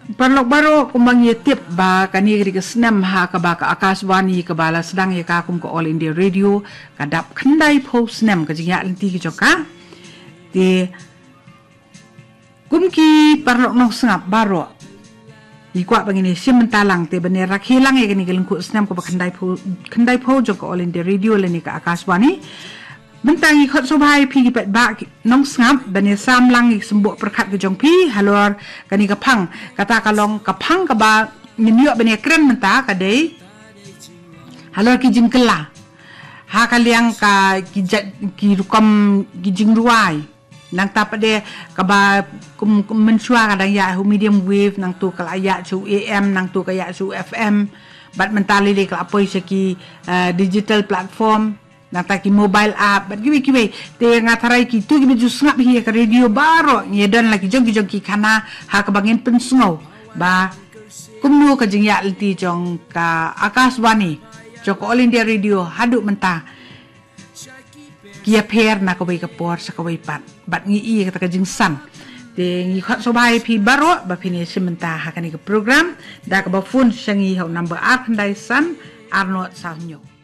Parlok baro kumbang yetip ba kani ke senam ha ka ba ka Akashvani ka bala sedang ya ka kum ko All India Radio kadap khandai pho senam ka jingya lenti ki joka ti kumki parlok nok sangap baro ikwa bangini simentalang te bane rakhilang ya kani gelengku senam ko ba khandai pho joka All India Radio leni ka Akashvani Mentangi khot sobai pi pet ba nong sngap bane sam lang sembo perkhat ke jong pi halor kani kapang kata kalong kapang ka ba minyo bane kren menta ka dei halor ki jingkela ha kaliang ka ki rukom ki jingruai nang tapade ka ba mensua kadang ya medium wave nang tu kala ya su AM nang tu ka ya su FM bat mentali le ka apoi seki digital platform nata ki mobile app bat kiwe te ngatarai ki tu ki jus ngap hi ka radio baro ngedan lagi jong ki kana ha ka bangin pensngau ba kumnu ka jingya lti jong ka Akashvani jok All India Radio haduk menta kia per na ka bai ka por sa ka bai pat bat ngi i ka jing san te ngi khat sobai pi baro ba phini simenta ha kani ka program da ka ba phone sangi ho number 8 handai san arno sa nyo